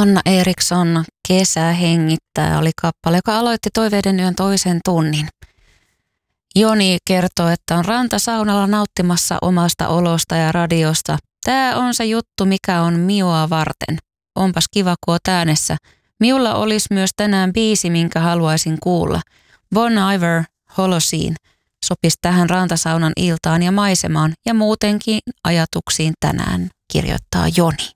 Anna Eriksson, Kesä hengittää, oli kappale, joka aloitti Toiveiden yön toisen tunnin. Joni kertoo, että on rantasaunalla nauttimassa omasta olosta ja radiosta. Tää on se juttu, mikä on Mioa varten. Onpas kiva, kun oot äänessä. Miulla olisi myös tänään biisi, minkä haluaisin kuulla. Bon Iver, Holocene. Sopisi tähän rantasaunan iltaan ja maisemaan ja muutenkin ajatuksiin tänään, kirjoittaa Joni.